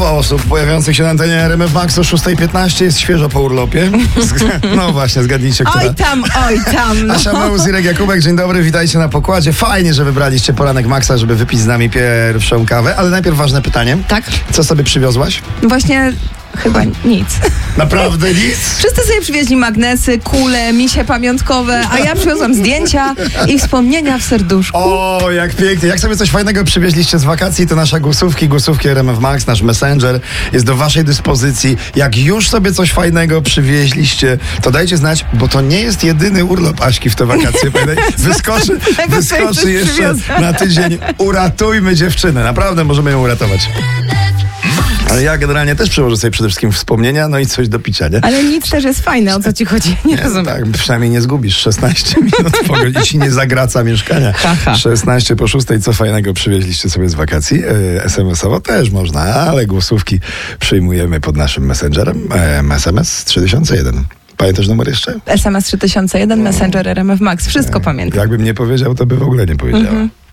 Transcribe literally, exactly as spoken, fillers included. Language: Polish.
Połowa osób pojawiających się na antenie R M F Max o szósta piętnaście jest świeżo po urlopie. No właśnie, zgadnijcie, która. Oj tam, oj tam. No. Asia Meus, Irek Jakubek, dzień dobry, witajcie na pokładzie. Fajnie, że wybraliście poranek Maxa, żeby wypić z nami pierwszą kawę, ale najpierw ważne pytanie. Tak? Co sobie przywiozłaś? Właśnie chyba nic. Naprawdę nic? Wszyscy sobie przywieźli magnesy, kule, misie pamiątkowe, a ja przywiozłam zdjęcia i wspomnienia w serduszku. O, jak pięknie. Jak sobie coś fajnego przywieźliście z wakacji, to nasza głosówki, głosówki R M F Max, nasz Messenger jest do waszej dyspozycji. Jak już sobie coś fajnego przywieźliście, to dajcie znać, bo to nie jest jedyny urlop Aśki w te wakacje. Wyskoczy, wyskoczy jeszcze na tydzień. Uratujmy dziewczynę. Naprawdę możemy ją uratować. Ale ja generalnie też przyłożę sobie przede wszystkim wspomnienia, no i coś do picia, nie? Ale nic też jest fajne, o co ci chodzi? Nie, nie rozumiem. Tak, przynajmniej nie zgubisz szesnaście minut pogodzić i ci nie zagraca mieszkania. Aha. szesnaście po szóstej, co fajnego przywieźliście sobie z wakacji? E, es em esowo też można, ale głosówki przyjmujemy pod naszym messengerem. E, es em es trzy tysiące jeden. Pamiętasz numer jeszcze? es em es trzy tysiące jeden, Messenger R M F Max, wszystko pamiętam. Jakbym nie powiedział, to by w ogóle nie powiedziała. Mhm.